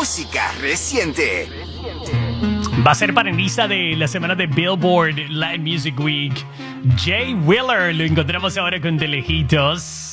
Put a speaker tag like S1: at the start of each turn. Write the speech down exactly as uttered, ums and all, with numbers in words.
S1: música reciente.
S2: Va a ser panelista de la semana de Billboard Latin Music Week. Jay Wheeler, lo encontramos ahora con De Lejitos.